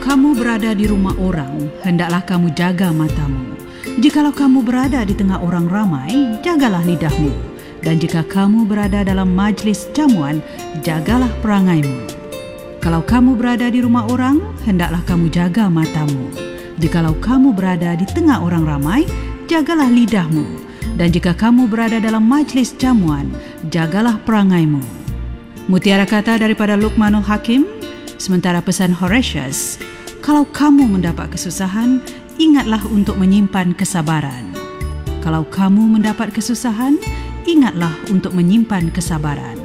Kamu berada di rumah orang, hendaklah kamu jaga matamu. Jikalau kamu berada di tengah orang ramai, jagalah lidahmu. Dan jika kamu berada dalam majlis jamuan, jagalah perangaimu. Kalau kamu berada di rumah orang, hendaklah kamu jaga matamu. Jikalau kamu berada di tengah orang ramai, jagalah lidahmu. Dan jika kamu berada dalam majlis jamuan, jagalah perangaimu. Mutiara kata daripada Luqmanul Hakim. Sementara pesan Horatius, kalau kamu mendapat kesusahan, ingatlah untuk menyimpan kesabaran. Kalau kamu mendapat kesusahan, ingatlah untuk menyimpan kesabaran.